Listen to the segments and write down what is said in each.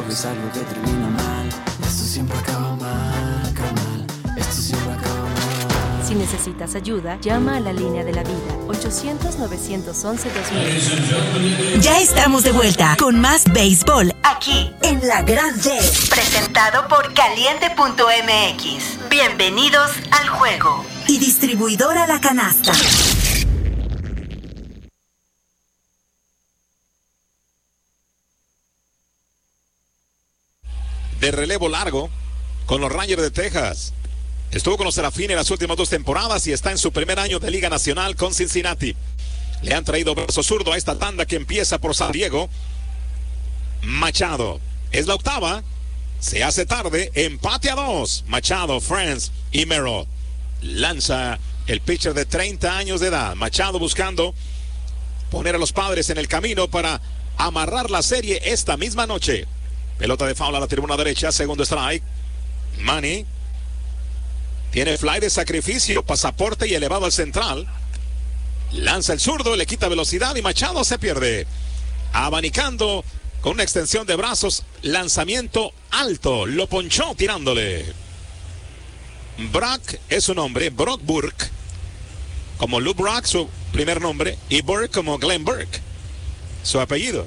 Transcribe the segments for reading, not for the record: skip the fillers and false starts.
algo es algo que termina mal. Esto siempre acaba mal, carnal. Esto siempre acaba mal. Si necesitas ayuda, llama a la línea de la vida, 800-911-2000. Ya estamos de vuelta con más béisbol aquí en La Gran Red, presentado por Caliente.mx. Bienvenidos al juego. Y distribuidora La Canasta. De relevo largo con los Rangers de Texas. Estuvo con los Serafines en las últimas 2 temporadas y está en su primer año de Liga Nacional con Cincinnati. Le han traído brazo zurdo a esta tanda que empieza por San Diego. Machado. Es la octava. Se hace tarde. Empate a 2. Machado, Friends y Merrill. Lanza el pitcher de 30 años de edad. Machado buscando poner a los Padres en el camino para amarrar la serie esta misma noche. Pelota de foul a la tribuna derecha. Segundo strike. Manny. Tiene fly de sacrificio, pasaporte y elevado al central. Lanza el zurdo, le quita velocidad y Machado se pierde. Abanicando con una extensión de brazos, lanzamiento alto. Lo ponchó tirándole. Brock es su nombre, Brock Burke. Como Lou Brock, su primer nombre. Y Burke como Glenn Burke, su apellido.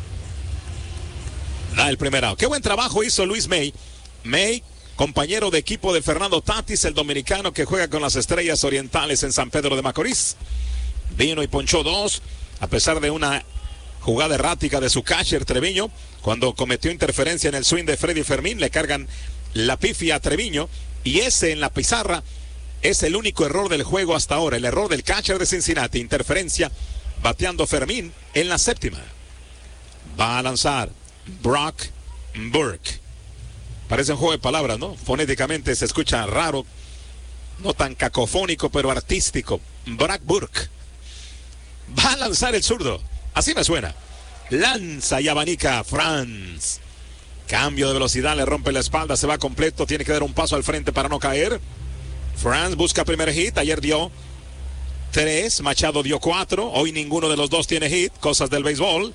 Da el primer out. Qué buen trabajo hizo Luis May. May, compañero de equipo de Fernando Tatis, el dominicano que juega con las Estrellas Orientales en San Pedro de Macorís. Vino y ponchó 2, a pesar de una jugada errática de su catcher Treviño, cuando cometió interferencia en el swing de Freddy Fermín. Le cargan la pifia a Treviño, y ese en la pizarra es el único error del juego hasta ahora, el error del catcher de Cincinnati, interferencia bateando Fermín en la séptima. Va a lanzar Brock Burke. Parece un juego de palabras, ¿no? Fonéticamente se escucha raro, no tan cacofónico, pero artístico. Brock Burke. Va a lanzar el zurdo. Así me suena. Lanza y abanica Franz. Cambio de velocidad, le rompe la espalda, se va completo, tiene que dar un paso al frente para no caer. Franz busca primer hit, ayer dio 3, Machado dio 4, hoy ninguno de los dos tiene hit, cosas del béisbol.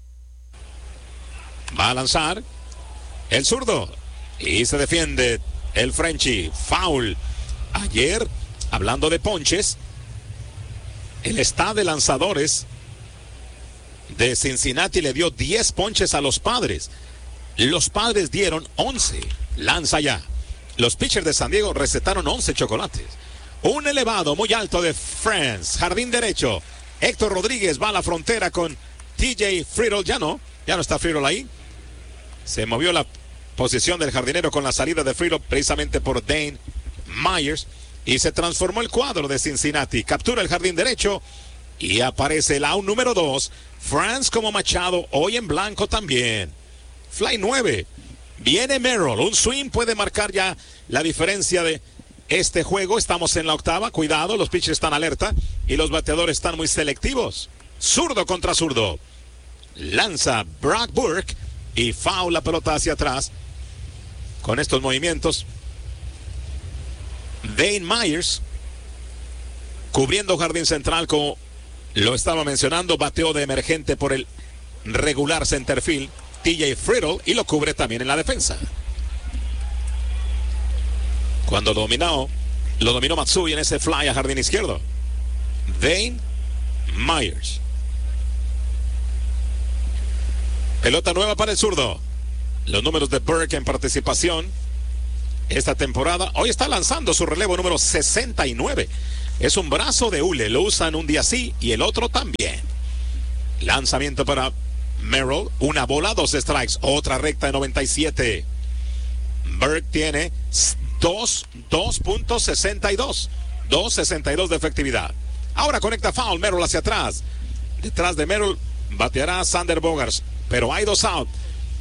Va a lanzar el zurdo. Y se defiende el Frenchie. Foul. Ayer, hablando de ponches, el staff de lanzadores de Cincinnati le dio 10 ponches a los Padres. Los Padres dieron 11. Lanza ya. Los pitchers de San Diego recetaron 11 chocolates. Un elevado muy alto de Friends. Jardín derecho. Héctor Rodríguez va a la frontera con TJ Friedel. Ya no está Friedel ahí. Se movió la posición del jardinero con la salida de Friedel precisamente por Dane Myers, y se transformó el cuadro de Cincinnati. Captura el jardín derecho y aparece el out número 2. Franz como Machado, hoy en blanco también. Fly 9. Viene Merrill. Un swing puede marcar ya la diferencia de este juego. Estamos en la octava. Cuidado, los pitchers están alerta y los bateadores están muy selectivos. Zurdo contra zurdo. Lanza Brock Burke y foul, la pelota hacia atrás. Con estos movimientos, Dane Myers, cubriendo jardín central, como lo estaba mencionando, bateó de emergente por el regular centerfield TJ Friedel, y lo cubre también en la defensa. Cuando lo dominó Matsui en ese fly a jardín izquierdo. Dane Myers. Pelota nueva para el zurdo. Los números de Burke en participación esta temporada. Hoy está lanzando su relevo número 69. Es un brazo de hule. Lo usan un día sí y el otro también. Lanzamiento para Merrill. Una bola, 2 strikes. Otra recta de 97. Burke tiene 2.62. 2.62 de efectividad. Ahora conecta foul. Merrill hacia atrás. Detrás de Merrill bateará Sander Bogaerts. Pero hay 2 out.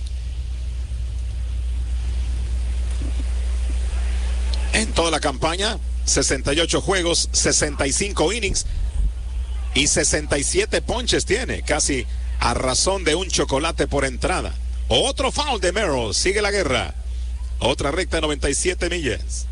En toda la campaña, 68 juegos, 65 innings y 67 ponches tiene, casi a razón de un chocolate por entrada. Otro foul de Merrill, sigue la guerra. Otra recta de 97 millas.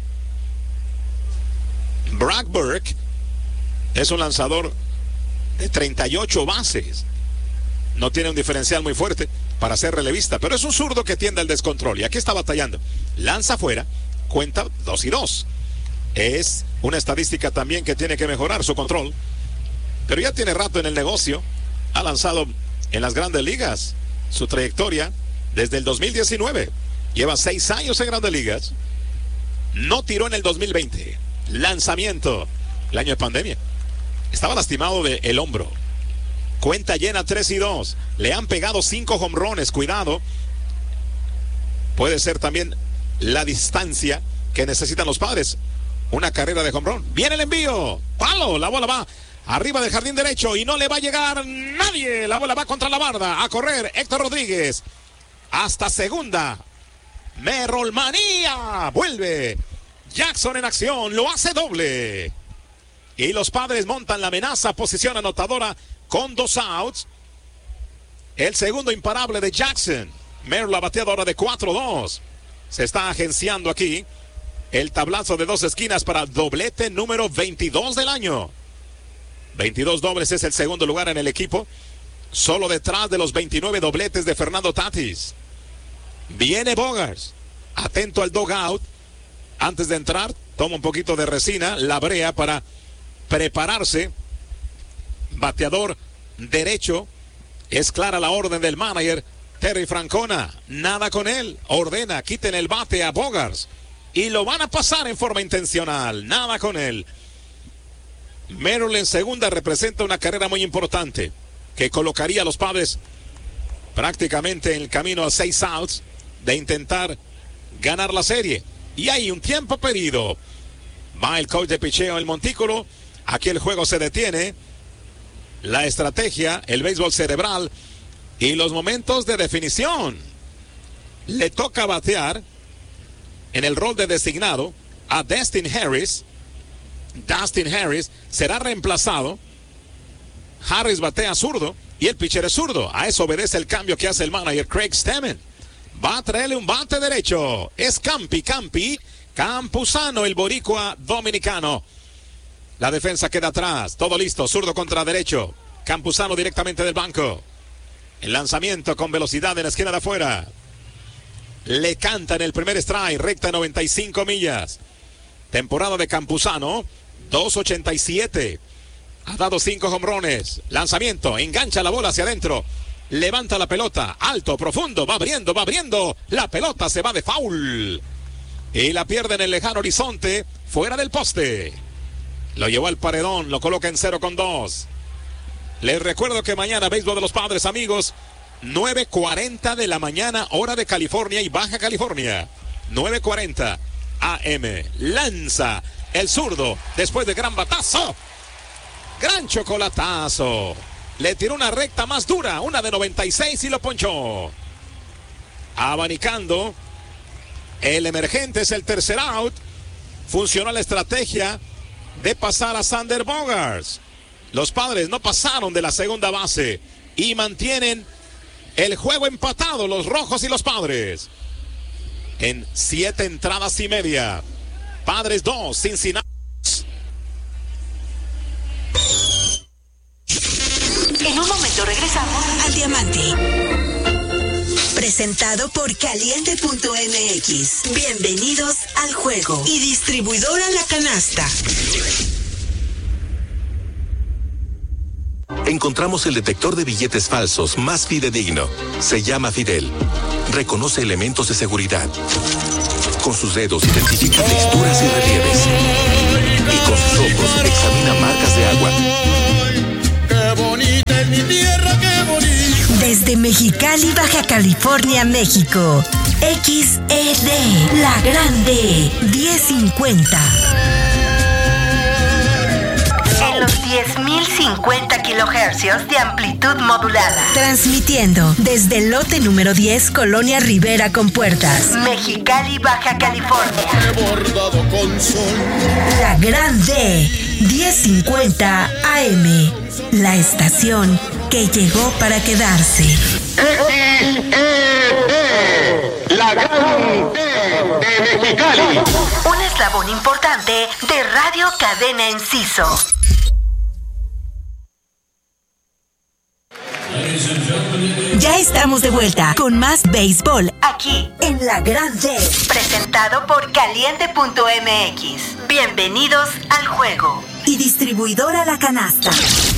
Brock Burke es un lanzador de 38 bases. No tiene un diferencial muy fuerte. para ser relevista, pero es un zurdo que tiende al descontrol y aquí está batallando. Lanza afuera, cuenta 2-2. Es una estadística también que tiene que mejorar su control, pero ya tiene rato en el negocio. Ha lanzado en las grandes ligas. Su trayectoria desde el 2019. Lleva 6 años en grandes ligas. No tiró en el 2020. Lanzamiento, el año de pandemia. Estaba lastimado del hombro. Cuenta llena 3-2. Le han pegado 5 jonrones. Cuidado. Puede ser también la distancia que necesitan los Padres. Una carrera de jonrón. Viene el envío. Palo. La bola va arriba del jardín derecho y no le va a llegar nadie. La bola va contra la barda. A correr Héctor Rodríguez. Hasta segunda. Merolmanía. Vuelve Jackson en acción. Lo hace doble. Y los Padres montan la amenaza. Posición anotadora con 2 outs. El segundo imparable de Jackson. Merrill, la bateadora de 4-2. Se está agenciando aquí el tablazo de 2 esquinas para doblete número 22 del año. 22 dobles es el segundo lugar en el equipo. Solo detrás de los 29 dobletes de Fernando Tatis. Viene Bogaerts. Atento al dugout. Antes de entrar, toma un poquito de resina, la brea para prepararse. Bateador derecho. Es clara la orden del manager Terry Francona. Nada con él. Ordena, quiten el bate a Bogaerts. Y lo van a pasar en forma intencional. Nada con él. Merrill en segunda representa una carrera muy importante que colocaría a los Padres prácticamente en el camino a 6 outs de intentar ganar la serie. Y hay un tiempo pedido. Va el coach de picheo, el montículo. Aquí el juego se detiene. La estrategia, el béisbol cerebral y los momentos de definición. Le toca batear en el rol de designado a Dustin Harris. Dustin Harris será reemplazado. Harris batea zurdo y el pitcher es zurdo. A eso obedece el cambio que hace el manager Craig Stammen. Va a traerle un bate derecho. Es Campuzano, el boricua dominicano. La defensa queda atrás. Todo listo. Zurdo contra derecho. Campuzano directamente del banco. El lanzamiento con velocidad en la esquina de afuera. Le canta en el primer strike. Recta 95 millas. Temporada de Campuzano. 2.87. Ha dado 5 jonrones. Lanzamiento. Engancha la bola hacia adentro. Levanta la pelota. Alto, profundo. Va abriendo. La pelota se va de foul. Y la pierde en el lejano horizonte. Fuera del poste. Lo llevó al paredón. Lo coloca en 0-2. Les recuerdo que mañana béisbol de los Padres, amigos. 9:40 de la mañana, hora de California y Baja California. 9:40 AM. Lanza el zurdo después de gran batazo. Gran chocolatazo. Le tiró una recta más dura, una de 96 y lo ponchó. Abanicando. El emergente es el tercer out. Funcionó la estrategia de pasar a Xander Bogaerts. Los Padres no pasaron de la segunda base y mantienen el juego empatado, los Rojos y los Padres. En 7 entradas y media. Padres 2, Cincinnati. En un momento regresamos al Diamante. Presentado por Caliente.mx. Bienvenidos al juego. Y distribuidora La Canasta. Encontramos el detector de billetes falsos más fidedigno. Se llama Fidel. Reconoce elementos de seguridad. Con sus dedos identifica texturas y relieves. Y con sus ojos examina marcas de agua. ¡Qué bonita es mi tierra, qué bonita! Desde Mexicali, Baja California, México. XED, La Grande, 1050. En los 10.050 kilohercios de amplitud modulada. Transmitiendo desde el lote número 10, Colonia Rivera con Puertas. Mexicali, Baja California. Bordado con sol. La Grande, 1050 AM. La estación que llegó para quedarse. La Grande de Mexicali. Un eslabón importante de Radio Cadena Enciso. Ya estamos de vuelta con más béisbol aquí en La Grande. Presentado por Caliente.mx. Bienvenidos al juego. Y distribuidora La Canasta.